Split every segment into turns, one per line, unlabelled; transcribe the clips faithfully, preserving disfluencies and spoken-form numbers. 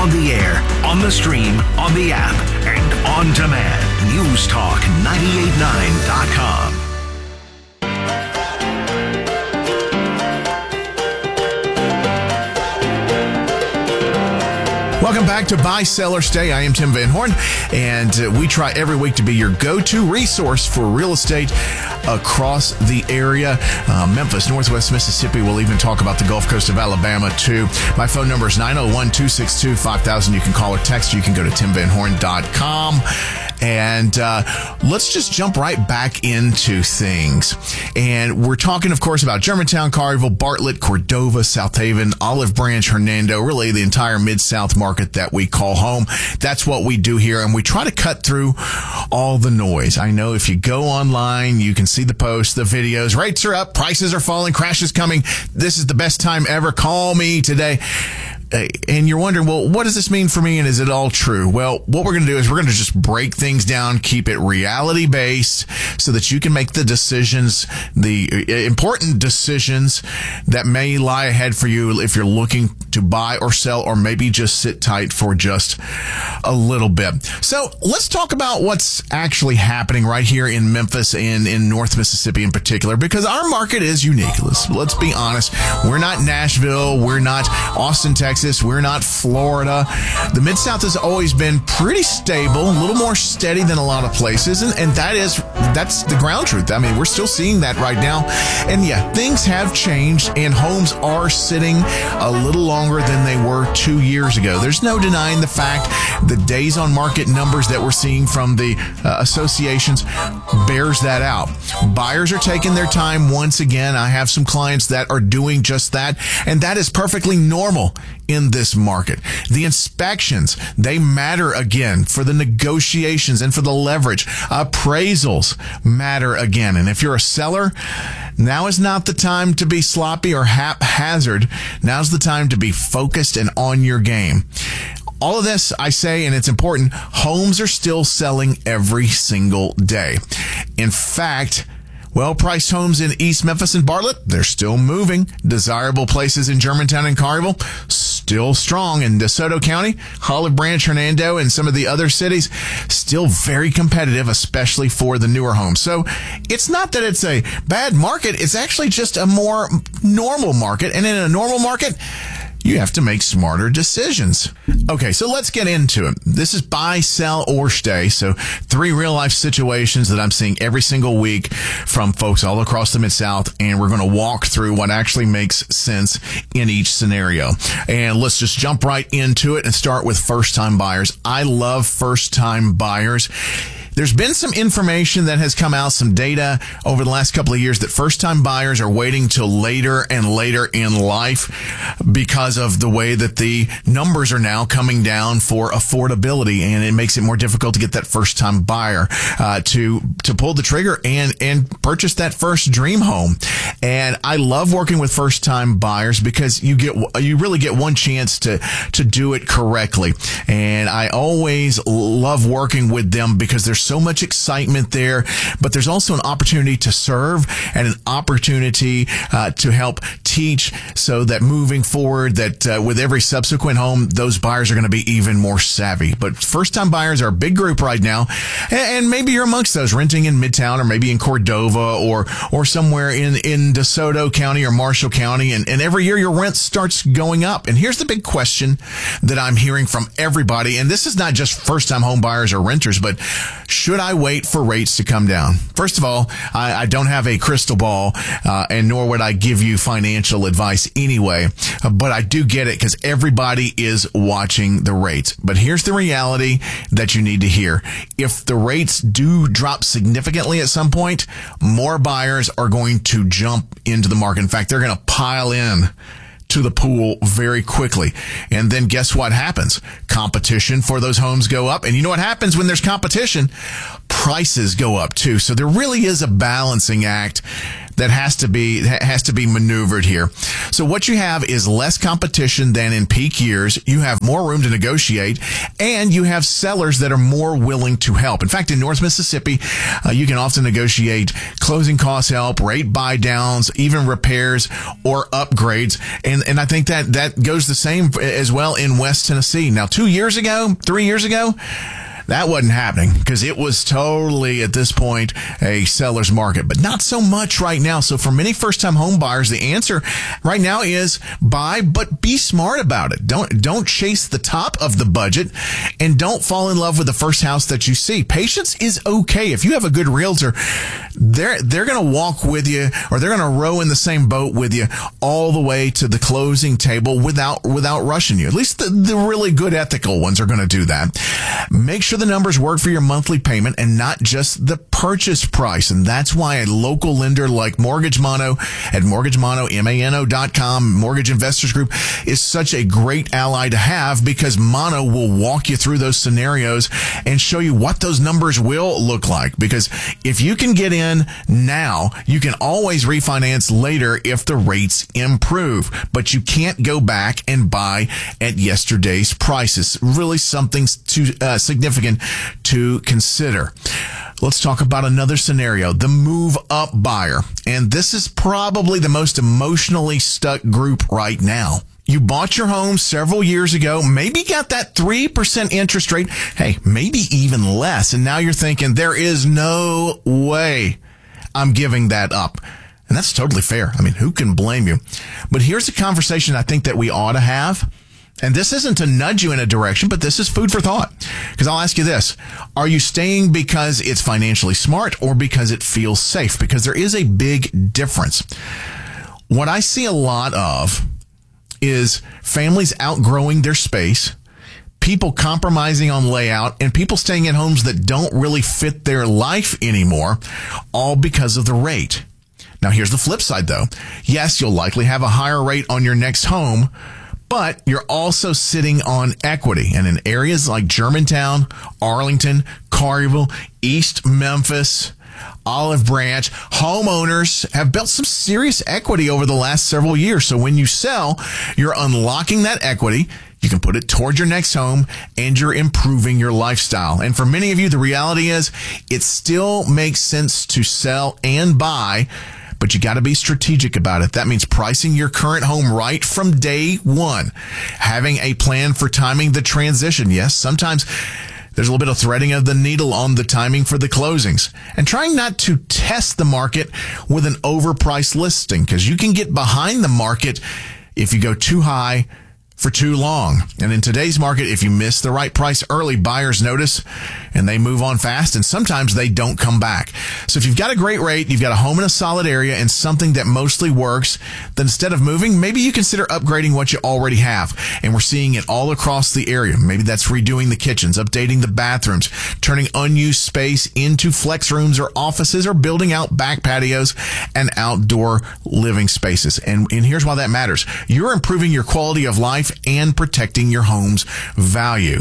on the air, on the stream, on the app, and on demand. News Talk ninety-eight point nine dot com.
Welcome back to Buy, Sell, or Stay. I am Tim Van Horn, and uh, we try every week to be your go-to resource for real estate across the area. Uh, Memphis, Northwest Mississippi. We'll even talk about the Gulf Coast of Alabama, too. My phone number is nine oh one, two six two, five thousand. You can call or text. You can go to tim van horn dot com. And uh, let's just jump right back into things. And we're talking, of course, about Germantown, Collierville, Bartlett, Cordova, South Haven, Olive Branch, Hernando, really the entire Mid-South market that we call home. That's what we do here, and we try to cut through all the noise. I know if you go online, you can see the posts, the videos. Rates are up, prices are falling, crash is coming. This is the best time ever. Call me today. And you're wondering, well, what does this mean for me, and is it all true? Well, what we're going to do is we're going to just break things down, keep it reality-based so that you can make the decisions, the important decisions that may lie ahead for you if you're looking to buy or sell, or maybe just sit tight for just a little bit. So let's talk about what's actually happening right here in Memphis and in North Mississippi in particular, because our market is unique. Let's, let's be honest. We're not Nashville. We're not Austin, Texas. We're not Florida. The Mid-South has always been pretty stable, a little more steady than a lot of places, and, and that is, that's the ground truth. I mean, we're still seeing that right now. And yeah, things have changed, and homes are sitting a little longer than they were two years ago. There's no denying the fact the days on market numbers that we're seeing from the uh, associations bears that out. Buyers are taking their time once again. I have some clients that are doing just that, and that is perfectly normal in this market. The inspections, they matter again for the negotiations and for the leverage. Appraisals matter again. And if you're a seller, now is not the time to be sloppy or haphazard. Now's the time to be focused and on your game. All of this, I say, and it's important, homes are still selling every single day. In fact, well-priced homes in East Memphis and Bartlett, they're still moving. Desirable places in Germantown and Collierville, still strong. In DeSoto County, Olive Branch, Hernando, and some of the other cities, still very competitive, especially for the newer homes. So it's not that it's a bad market. It's actually just a more normal market. And in a normal market, you have to make smarter decisions. Okay, so let's get into it. This is buy, sell, or stay. So three real-life situations that I'm seeing every single week from folks all across the Mid-South, and we're going to walk through what actually makes sense in each scenario. And let's just jump right into it and start with first-time buyers. I love first-time buyers. There's been some information that has come out, some data over the last couple of years that first-time buyers are waiting till later and later in life because of the way that the numbers are now coming down for affordability, and it makes it more difficult to get that first-time buyer uh, to to pull the trigger and and purchase that first dream home. And I love working with first-time buyers because you get you really get one chance to to do it correctly. And I always love working with them because there's so much excitement there, but there's also an opportunity to serve and an opportunity uh, to help teach, so that moving forward, that uh, with every subsequent home, those buyers are going to be even more savvy. But first-time buyers are a big group right now, and, and maybe you're amongst those renting in Midtown or maybe in Cordova or or somewhere in, in DeSoto County or Marshall County, and, and every year your rent starts going up. And here's the big question that I'm hearing from everybody, and this is not just first-time home buyers or renters, but should I wait for rates to come down? First of all, I, I don't have a crystal ball, uh, and nor would I give you financial advice anyway, uh, but I do get it because everybody is watching the rates. But here's the reality that you need to hear. If the rates do drop significantly at some point, more buyers are going to jump into the market. In fact, they're going to pile in to the pool very quickly. And then guess what happens? Competition for those homes go up. And you know what happens when there's competition? Prices go up too. So there really is a balancing act that has to be has to be maneuvered here. So what you have is less competition than in peak years. You have more room to negotiate, and you have sellers that are more willing to help. In fact, in North Mississippi, uh, you can often negotiate closing cost help, rate buy downs, even repairs or upgrades. And and I think that that goes the same as well in West Tennessee. Now, two years ago, three years ago, that wasn't happening because it was totally, at this point, a seller's market, but not so much right now. So for many first-time home buyers, the answer right now is buy, but be smart about it. Don't don't chase the top of the budget, and don't fall in love with the first house that you see. Patience is okay. If you have a good realtor, they're they're going to walk with you, or they're going to row in the same boat with you all the way to the closing table without without rushing you. At least the, the really good ethical ones are going to do that. Make sure the numbers work for your monthly payment and not just the purchase price. And that's why a local lender like Mortgage Mono at Mortgage Mono, M A N O dot com, Mortgage Investors Group is such a great ally to have, because Mono will walk you through those scenarios and show you what those numbers will look like. Because if you can get in now, you can always refinance later if the rates improve. But you can't go back and buy at yesterday's prices. Really something to, uh, significant to consider. Let's talk about another scenario, the move up buyer. And this is probably the most emotionally stuck group right now. You bought your home several years ago, maybe got that three percent interest rate, hey, maybe even less. And now you're thinking, there is no way I'm giving that up. And that's totally fair. I mean, who can blame you? But here's a conversation I think that we ought to have. And this isn't to nudge you in a direction, but this is food for thought. Because I'll ask you this. Are you staying because it's financially smart or because it feels safe? Because there is a big difference. What I see a lot of is families outgrowing their space, people compromising on layout, and people staying in homes that don't really fit their life anymore, all because of the rate. Now, here's the flip side, though. Yes, you'll likely have a higher rate on your next home, but you're also sitting on equity. And in areas like Germantown, Arlington, Collierville, East Memphis, Olive Branch, homeowners have built some serious equity over the last several years. So when you sell, you're unlocking that equity. You can put it toward your next home, and you're improving your lifestyle. And for many of you, the reality is it still makes sense to sell and buy, but you got to be strategic about it. That means pricing your current home right from day one, having a plan for timing the transition. Yes, sometimes there's a little bit of threading of the needle on the timing for the closings, and trying not to test the market with an overpriced listing, because you can get behind the market if you go too high for too long. And in today's market, if you miss the right price early, buyers notice and they move on fast, and sometimes they don't come back. So if you've got a great rate, you've got a home in a solid area and something that mostly works, then instead of moving, maybe you consider upgrading what you already have. And we're seeing it all across the area. Maybe that's redoing the kitchens, updating the bathrooms, turning unused space into flex rooms or offices, or building out back patios and outdoor living spaces. And, and here's why that matters. You're improving your quality of life and protecting your home's value.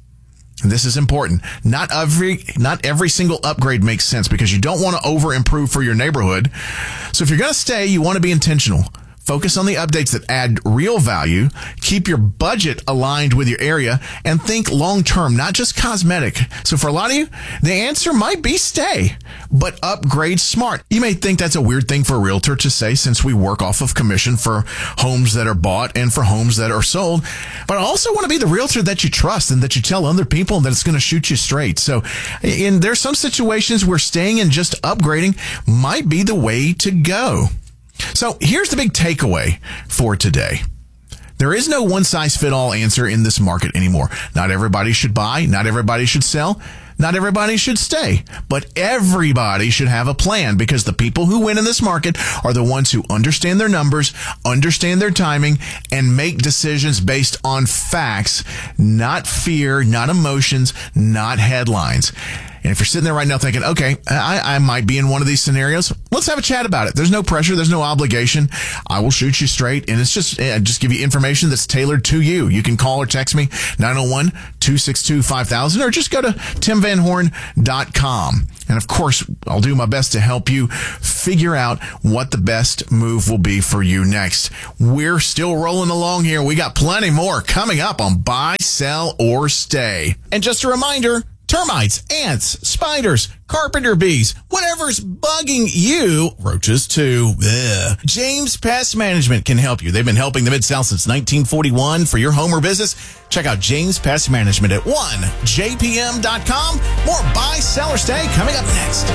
And this is important. Not every, not every single upgrade makes sense, because you don't want to over improve for your neighborhood. So if you're going to stay, you want to be intentional. Focus on the updates that add real value, keep your budget aligned with your area, and think long-term, not just cosmetic. So for a lot of you, the answer might be stay, but upgrade smart. You may think that's a weird thing for a realtor to say, since we work off of commission for homes that are bought and for homes that are sold. But I also want to be the realtor that you trust and that you tell other people that it's going to shoot you straight. So in there's some situations where staying and just upgrading might be the way to go. So here's the big takeaway for today. There is no one-size-fit-all answer in this market anymore. Not everybody should buy. Not everybody should sell. Not everybody should stay. But everybody should have a plan, because the people who win in this market are the ones who understand their numbers, understand their timing, and make decisions based on facts, not fear, not emotions, not headlines. And if you're sitting there right now thinking, okay, I, I might be in one of these scenarios, let's have a chat about it. There's no pressure. There's no obligation. I will shoot you straight. And it's just, uh, just give you information that's tailored to you. You can call or text me nine oh one, two six two, five thousand or just go to tim van horn dot com. And of course, I'll do my best to help you figure out what the best move will be for you next. We're still rolling along here. We got plenty more coming up on Buy, Sell, or Stay. And just a reminder, termites, ants, spiders, carpenter bees, whatever's bugging you, roaches too. Ugh. James Pest Management can help you. They've been helping the Mid-South since nineteen forty-one for your home or business. Check out James Pest Management at one j p m dot com. More Buy, Sell, or Stay coming up next.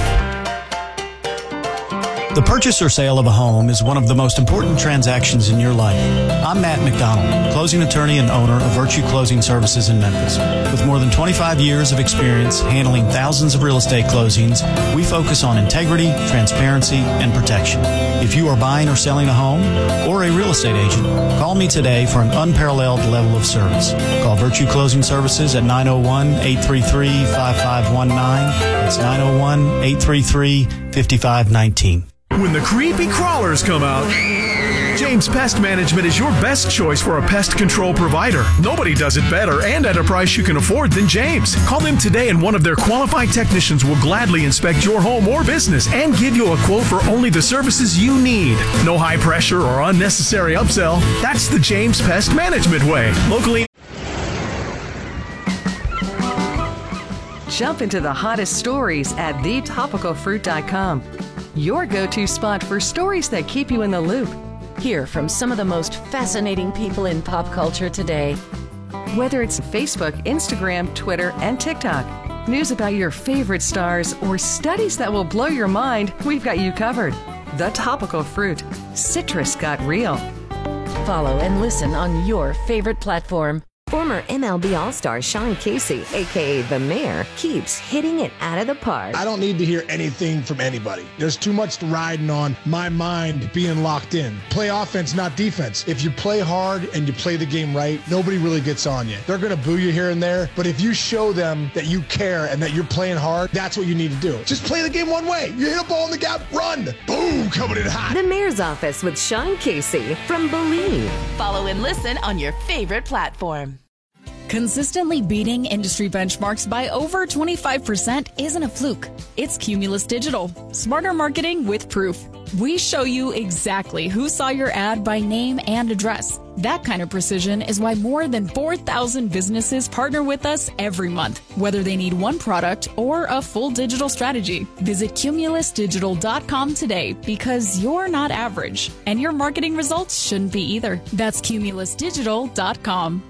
The purchase or sale of a home is one of the most important transactions in your life. I'm Matt McDonald, closing attorney and owner of Virtue Closing Services in Memphis. With more than twenty-five years of experience handling thousands of real estate closings, we focus on integrity, transparency, and protection. If you are buying or selling a home or a real estate agent, call me today for an unparalleled level of service. Call Virtue Closing Services at nine oh one, eight three three, five five one nine. That's nine oh one, eight three three, five five one nine.
When the creepy crawlers come out, James Pest Management is your best choice for a pest control provider. Nobody does it better and at a price you can afford than James. Call them today and one of their qualified technicians will gladly inspect your home or business and give you a quote for only the services you need. No high pressure or unnecessary upsell. That's the James Pest Management way. Locally.
Jump into the hottest stories at the topical fruit dot com. Your go-to spot for stories that keep you in the loop.
Hear from some of the most fascinating people in pop culture today.
Whether it's Facebook, Instagram, Twitter, and TikTok, news about your favorite stars, or studies that will blow your mind, we've got you covered. The Topical Fruit. Citrus got real.
Follow and listen on your favorite platform.
Former M L B All-Star Sean Casey, a k a. The Mayor, keeps hitting it out of the park.
I don't need to hear anything from anybody. There's too much riding on my mind being locked in. Play offense, not defense. If you play hard and you play the game right, nobody really gets on you. They're going to boo you here and there, but if you show them that you care and that you're playing hard, that's what you need to do. Just play the game one way. You hit a ball in the gap, run. Boom, coming in hot.
The Mayor's Office with Sean Casey from Believe.
Follow and listen on your favorite platform.
Consistently beating industry benchmarks by over twenty-five percent isn't a fluke. It's Cumulus Digital. Smarter marketing with proof. We show you exactly who saw your ad by name and address. That kind of precision is why more than four thousand businesses partner with us every month, whether they need one product or a full digital strategy. Visit cumulus digital dot com today because you're not average, and your marketing results shouldn't be either. That's cumulus digital dot com.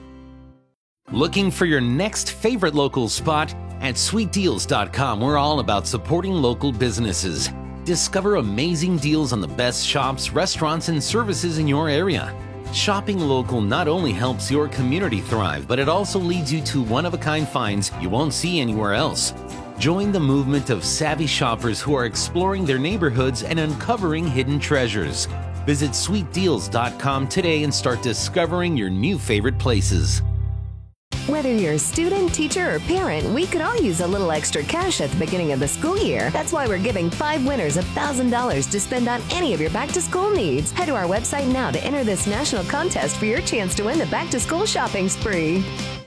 Looking for your next favorite local spot? At sweet deals dot com, we're all about supporting local businesses. Discover amazing deals on the best shops, restaurants, and services in your area. Shopping local not only helps your community thrive, but it also leads you to one-of-a-kind finds you won't see anywhere else. Join the movement of savvy shoppers who are exploring their neighborhoods and uncovering hidden treasures. Visit sweet deals dot com today and start discovering your new favorite places.
Whether you're a student, teacher, or parent, we could all use a little extra cash at the beginning of the school year. That's why we're giving five winners one thousand dollars to spend on any of your back-to-school needs. Head to our website now to enter this national contest for your chance to win the back-to-school shopping spree.